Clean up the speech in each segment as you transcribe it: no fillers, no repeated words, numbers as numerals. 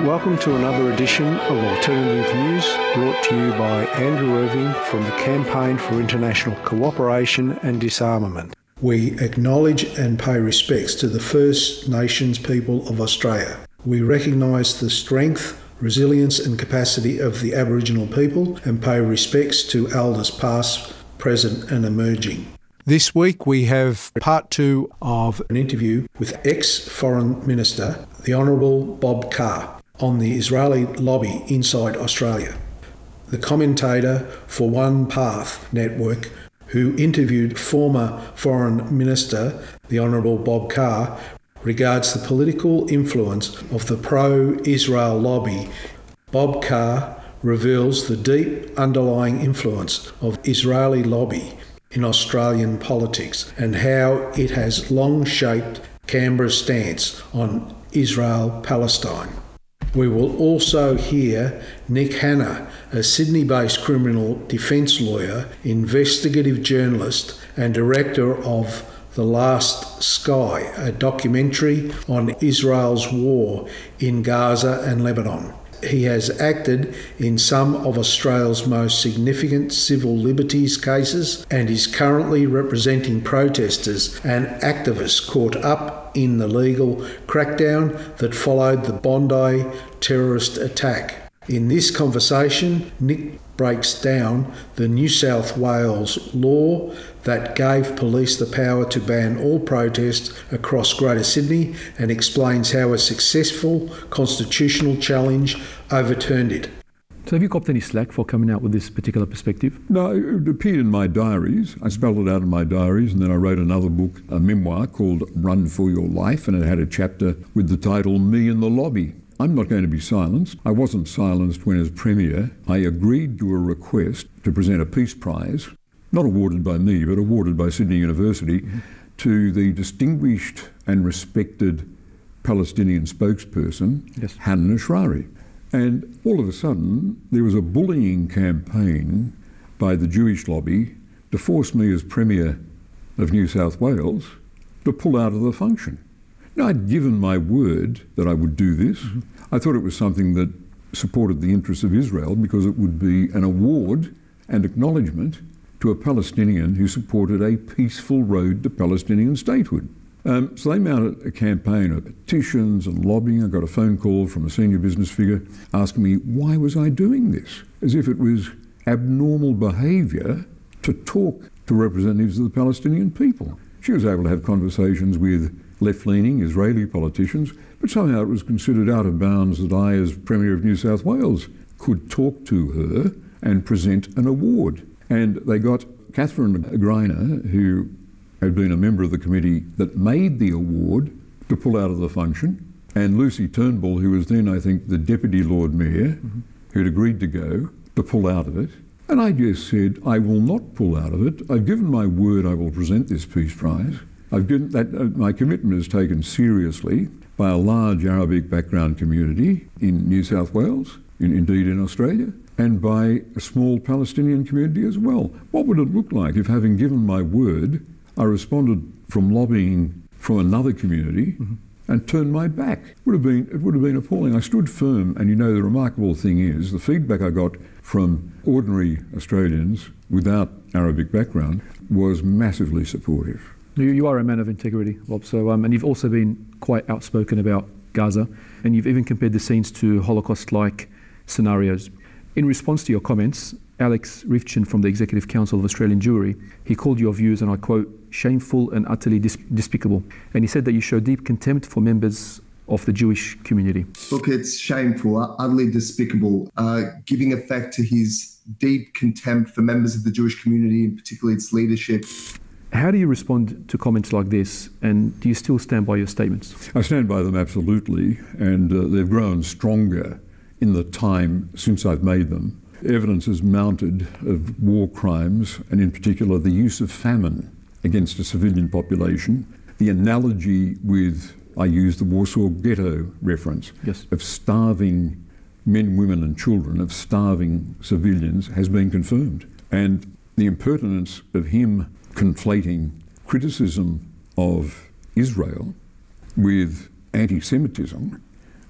Welcome to another edition of Alternative News, brought to you by Andrew Irving from the Campaign for International Cooperation and Disarmament. We acknowledge and pay respects to the First Nations people of Australia. We recognise the strength, resilience and capacity of the Aboriginal people and pay respects to elders past, present and emerging. This week we have part 2 of an interview with ex-Foreign Minister, the Honourable Bob Carr, on the Israeli lobby inside Australia. The commentator for One Path Network, who interviewed former Foreign Minister, the Honourable Bob Carr, regards the political influence of the pro-Israel lobby. Bob Carr reveals the deep underlying influence of Israeli lobby in Australian politics and how it has long shaped Canberra's stance on Israel-Palestine. We will also hear Nick Hanna, a Sydney-based criminal defence lawyer, investigative journalist and director of The Last Sky, a documentary on Israel's war in Gaza and Lebanon. He has acted in some of Australia's most significant civil liberties cases and is currently representing protesters and activists caught up in the legal crackdown that followed the Bondi terrorist attack. In this conversation, Nick breaks down the New South Wales law that gave police the power to ban all protests across Greater Sydney and explains how a successful constitutional challenge overturned it. So have you copped any slack for coming out with this particular perspective? No, it appeared in my diaries. I spelled it out in my diaries, and then I wrote another book, a memoir called Run for Your Life, and it had a chapter with the title Me and the Lobby. I'm not going to be silenced. I wasn't silenced when, as Premier, I agreed to a request to present a Peace Prize, not awarded by me, but awarded by Sydney University, to the distinguished and respected Palestinian spokesperson, Hanan Ashrari. And all of a sudden, there was a bullying campaign by the Jewish lobby to force me as Premier of New South Wales to pull out of the function. Now, I'd given my word that I would do this. I thought it was something that supported the interests of Israel because it would be an award and acknowledgement to a Palestinian who supported a peaceful road to Palestinian statehood. So they mounted a campaign of petitions and lobbying. I got a phone call from a senior business figure asking me why was I doing this, as if it was abnormal behaviour to talk to representatives of the Palestinian people. She was able to have conversations with left-leaning Israeli politicians, but somehow it was considered out of bounds that I, as Premier of New South Wales, could talk to her and present an award. And they got Catherine Greiner, who had been a member of the committee that made the award, to pull out of the function, and Lucy Turnbull, who was then, I think, the Deputy Lord Mayor, who'd agreed to go, to pull out of it. And I just said, I will not pull out of it. I've given my word I will present this Peace Prize. I've given that, my commitment is taken seriously by a large Arabic background community in New South Wales, indeed in Australia, and by a small Palestinian community as well. What would it look like if, having given my word, I responded from lobbying from another community and turned my back? It would have been appalling. I stood firm, and you know the remarkable thing is the feedback I got from ordinary Australians without Arabic background was massively supportive. You are a man of integrity, Bob, so, and you've also been quite outspoken about Gaza, and you've even compared the scenes to Holocaust-like scenarios. In response to your comments, Alex Rifchin from the Executive Council of Australian Jewry, he called your views, and I quote, shameful and utterly despicable. And he said that you show deep contempt for members of the Jewish community. Look, it's shameful, utterly despicable, giving effect to his deep contempt for members of the Jewish community, and particularly its leadership. How do you respond to comments like this, and do you still stand by your statements? I stand by them absolutely, and they've grown stronger in the time since I've made them. Evidence is mounted of war crimes, and in particular the use of famine against a civilian population. The analogy with, I use the Warsaw Ghetto reference, of starving men, women and children, of starving civilians, has been confirmed. And the impertinence of him conflating criticism of Israel with anti-Semitism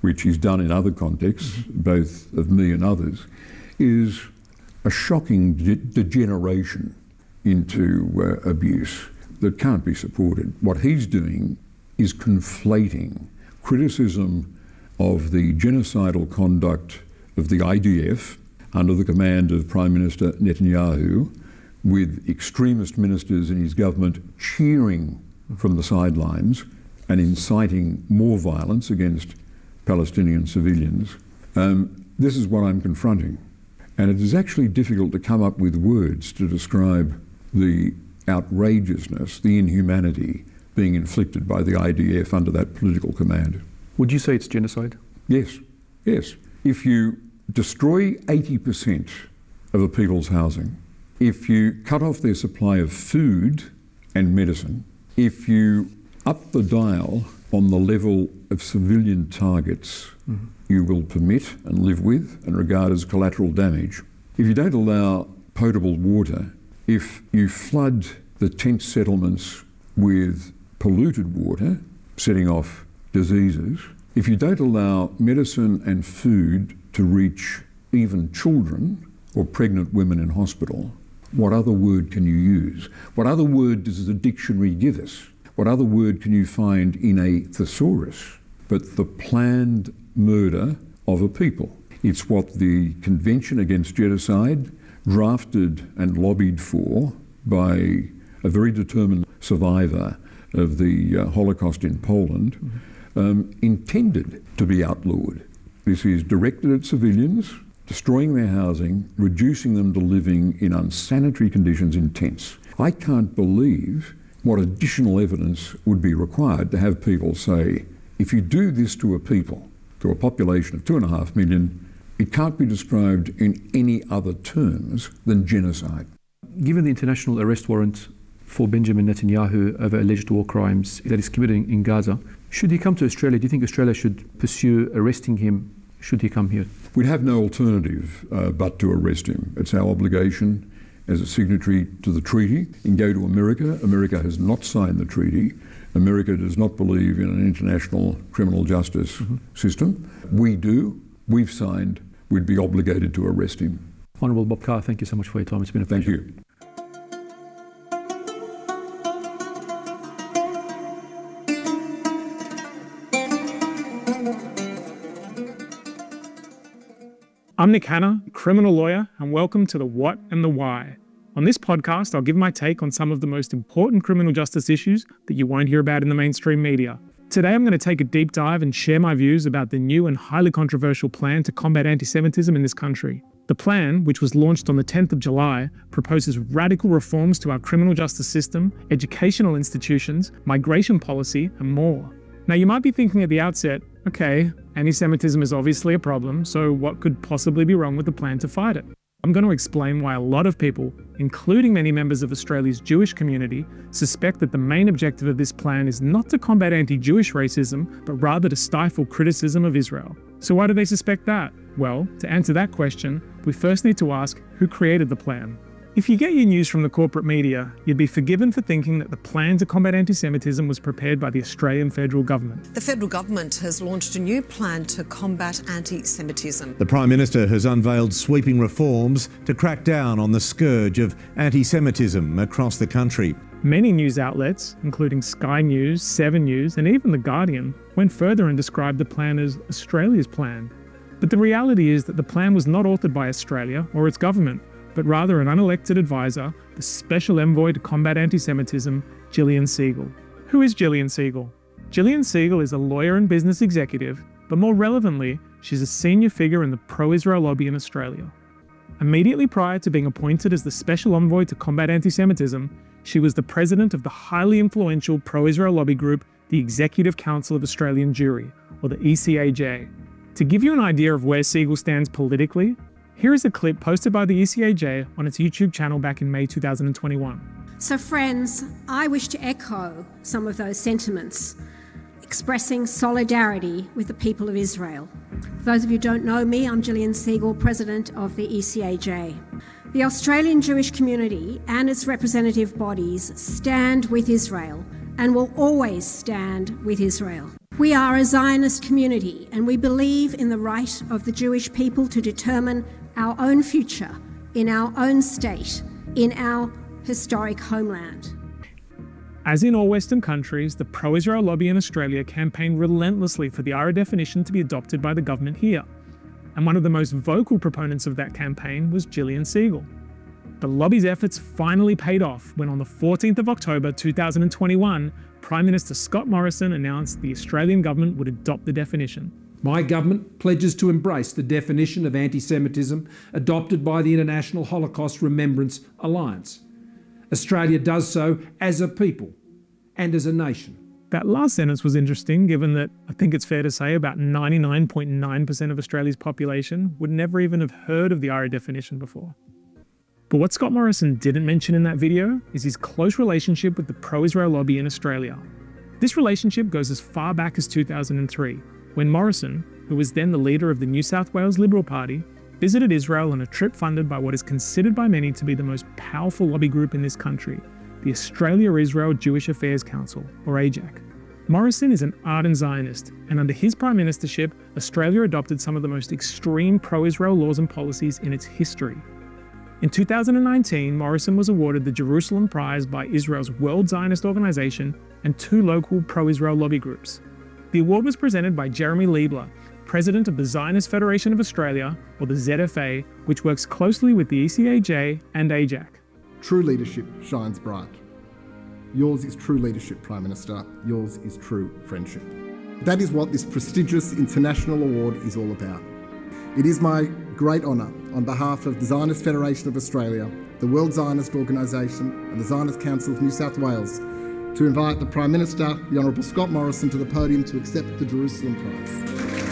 which he's done in other contexts, both of me and others, is a shocking degeneration into abuse that can't be supported. What he's doing is conflating criticism of the genocidal conduct of the IDF under the command of Prime Minister Netanyahu, with extremist ministers in his government cheering from the sidelines and inciting more violence against Palestinian civilians. This is what I'm confronting. And it is actually difficult to come up with words to describe the outrageousness, the inhumanity being inflicted by the IDF under that political command. Would you say it's genocide? Yes, yes. If you destroy 80% of a people's housing, if you cut off their supply of food and medicine, if you up the dial on the level of civilian targets you will permit and live with and regard as collateral damage, if you don't allow potable water, if you flood the tent settlements with polluted water, setting off diseases, if you don't allow medicine and food to reach even children or pregnant women in hospital, what other word can you use? What other word does the dictionary give us? What other word can you find in a thesaurus but the planned murder of a people? It's what the Convention Against Genocide, drafted and lobbied for by a very determined survivor of the Holocaust in Poland, intended to be outlawed. This is directed at civilians, destroying their housing, reducing them to living in unsanitary conditions in tents. I can't believe what additional evidence would be required to have people say, if you do this to a people, to a population of 2.5 million, it can't be described in any other terms than genocide. Given the international arrest warrant for Benjamin Netanyahu over alleged war crimes that he's committing in Gaza, should he come to Australia, do you think Australia should pursue arresting him should he come here? We'd have no alternative but to arrest him. It's our obligation as a signatory to the treaty and go to America. America has not signed the treaty. America does not believe in an international criminal justice system. We do. We've signed. We'd be obligated to arrest him. Honourable Bob Carr, thank you so much for your time. It's been a pleasure. Thank you. I'm Nick Hanna, criminal lawyer, and welcome to The What and the Why. On this podcast, I'll give my take on some of the most important criminal justice issues that you won't hear about in the mainstream media. Today, I'm going to take a deep dive and share my views about the new and highly controversial plan to combat anti-Semitism in this country. The plan, which was launched on the 10th of July, proposes radical reforms to our criminal justice system, educational institutions, migration policy, and more. Now, you might be thinking at the outset, okay, anti-Semitism is obviously a problem, so what could possibly be wrong with the plan to fight it? I'm going to explain why a lot of people, including many members of Australia's Jewish community, suspect that the main objective of this plan is not to combat anti-Jewish racism, but rather to stifle criticism of Israel. So why do they suspect that? Well, to answer that question, we first need to ask who created the plan. If you get your news from the corporate media, you'd be forgiven for thinking that the plan to combat anti-Semitism was prepared by the Australian federal government. The federal government has launched a new plan to combat anti-Semitism. The Prime Minister has unveiled sweeping reforms to crack down on the scourge of anti-Semitism across the country. Many news outlets, including Sky News, 7 News, and even The Guardian, went further and described the plan as Australia's plan. But the reality is that the plan was not authored by Australia or its government, but rather an unelected advisor, the Special Envoy to Combat Anti-Semitism, Gillian Segal. Who is Gillian Segal? Gillian Segal is a lawyer and business executive, but more relevantly, she's a senior figure in the pro-Israel lobby in Australia. Immediately prior to being appointed as the Special Envoy to Combat Anti-Semitism, she was the president of the highly influential pro-Israel lobby group, the Executive Council of Australian Jewry, or the ECAJ. To give you an idea of where Segal stands politically, here is a clip posted by the ECAJ on its YouTube channel back in May 2021. So friends, I wish to echo some of those sentiments, expressing solidarity with the people of Israel. For those of you who don't know me, I'm Gillian Segal, President of the ECAJ. The Australian Jewish community and its representative bodies stand with Israel and will always stand with Israel. We are a Zionist community and we believe in the right of the Jewish people to determine our own future in our own state, in our historic homeland. As in all Western countries, the pro-Israel lobby in Australia campaigned relentlessly for the IHRA definition to be adopted by the government here. And one of the most vocal proponents of that campaign was Gillian Segal. The lobby's efforts finally paid off when on the 14th of October 2021, Prime Minister Scott Morrison announced the Australian government would adopt the definition. My government pledges to embrace the definition of anti-Semitism adopted by the International Holocaust Remembrance Alliance. Australia does so as a people and as a nation. That last sentence was interesting, given that I think it's fair to say about 99.9% of Australia's population would never even have heard of the IHRA definition before. But what Scott Morrison didn't mention in that video is his close relationship with the pro-Israel lobby in Australia. This relationship goes as far back as 2003, when Morrison, who was then the leader of the New South Wales Liberal Party, visited Israel on a trip funded by what is considered by many to be the most powerful lobby group in this country, the Australia-Israel Jewish Affairs Council, or AJAC. Morrison is an ardent Zionist, and under his prime ministership, Australia adopted some of the most extreme pro-Israel laws and policies in its history. In 2019, Morrison was awarded the Jerusalem Prize by Israel's World Zionist Organization and 2 local pro-Israel lobby groups. The award was presented by Jeremy Liebler, president of the Zionist Federation of Australia, or the ZFA, which works closely with the ECAJ and AJAC. True leadership shines bright. Yours is true leadership, Prime Minister. Yours is true friendship. That is what this prestigious international award is all about. It is my great honour, on behalf of the Zionist Federation of Australia, the World Zionist Organisation and the Zionist Council of New South Wales, to invite the Prime Minister, the Honourable Scott Morrison, to the podium to accept the Jerusalem Prize.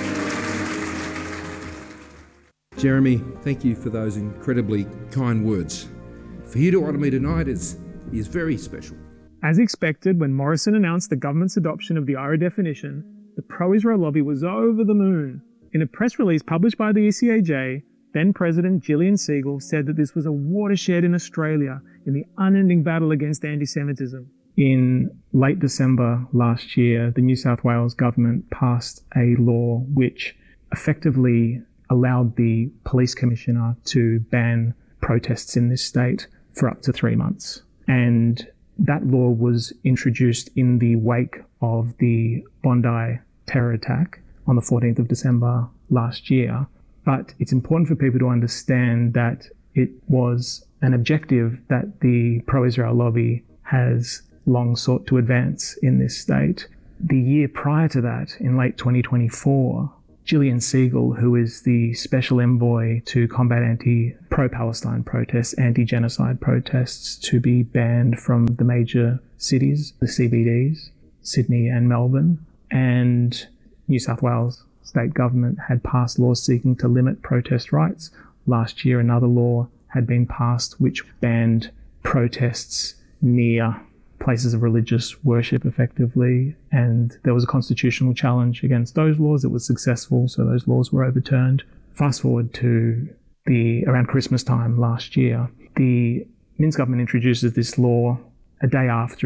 Jeremy, thank you for those incredibly kind words. For you to honour me tonight is very special. As expected, when Morrison announced the government's adoption of the IHRA definition, the pro-Israel lobby was over the moon. In a press release published by the ECAJ, then-President Gillian Segal said that this was a watershed in Australia in the unending battle against anti-Semitism. In late December last year, the New South Wales government passed a law which effectively allowed the police commissioner to ban protests in this state for up to 3 months. And that law was introduced in the wake of the Bondi terror attack on the 14th of December last year. But it's important for people to understand that it was an objective that the pro-Israel lobby has long sought to advance in this state. The year prior to that, in late 2024, Gillian Segal, who is the special envoy to combat pro-Palestine protests, anti-genocide protests, to be banned from the major cities, the CBDs, Sydney and Melbourne, and New South Wales state government had passed laws seeking to limit protest rights. Last year, another law had been passed which banned protests near places of religious worship effectively, and there was a constitutional challenge against those laws. It was successful, so those laws were overturned. Fast forward to around Christmas time last year, the Minns government introduces this law a day after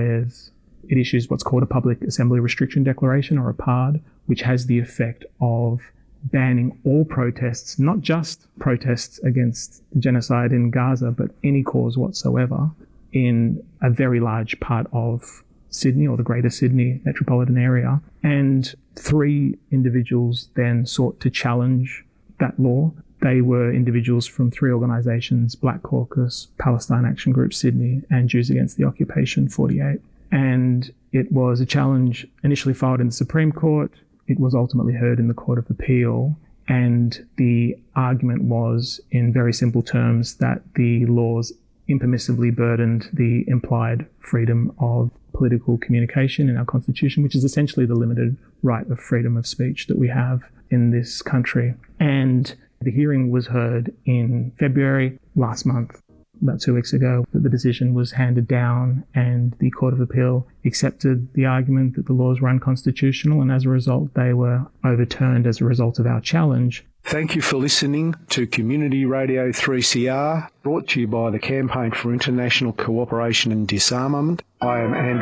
it issues what's called a Public Assembly Restriction Declaration, or a PARD, which has the effect of banning all protests, not just protests against genocide in Gaza, but any cause whatsoever in a very large part of Sydney, or the Greater Sydney metropolitan area. And 3 individuals then sought to challenge that law. They were individuals from 3 organisations: Black Caucus, Palestine Action Group Sydney, and Jews Against the Occupation 48. And it was a challenge initially filed in the Supreme Court. It was ultimately heard in the Court of Appeal. And the argument was, in very simple terms, that the laws impermissibly burdened the implied freedom of political communication in our Constitution, which is essentially the limited right of freedom of speech that we have in this country. And the hearing was heard in February last month, about 2 weeks ago. The decision was handed down, and the Court of Appeal accepted the argument that the laws were unconstitutional, and as a result, they were overturned as a result of our challenge. Thank you for listening to Community Radio 3CR, brought to you by the Campaign for International Cooperation and Disarmament. I am Andrew